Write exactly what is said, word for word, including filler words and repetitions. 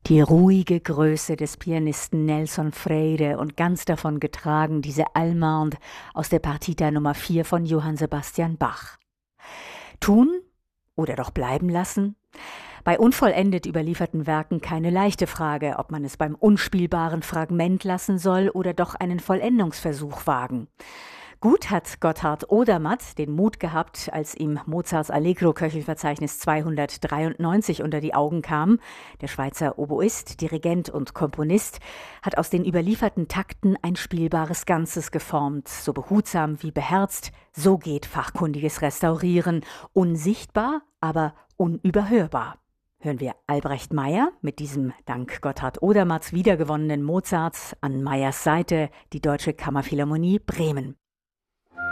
Die ruhige Größe des Pianisten Nelson Freire und ganz davon getragen diese Allemande aus der Partita Nummer vier von Johann Sebastian Bach. Tun oder doch bleiben lassen? Bei unvollendet überlieferten Werken keine leichte Frage, ob man es beim unspielbaren Fragment lassen soll oder doch einen Vollendungsversuch wagen. Gut hat Gotthard Odermatt den Mut gehabt, als ihm Mozarts Allegro-Köchelverzeichnis zweihundertdreiundneunzig unter die Augen kam. Der Schweizer Oboist, Dirigent und Komponist hat aus den überlieferten Takten ein spielbares Ganzes geformt, so behutsam wie beherzt. So geht fachkundiges Restaurieren, unsichtbar, aber unüberhörbar. Hören wir Albrecht Meyer mit diesem dank Gotthard Odermatts wiedergewonnenen Mozart an Meyers Seite, die Deutsche Kammerphilharmonie Bremen.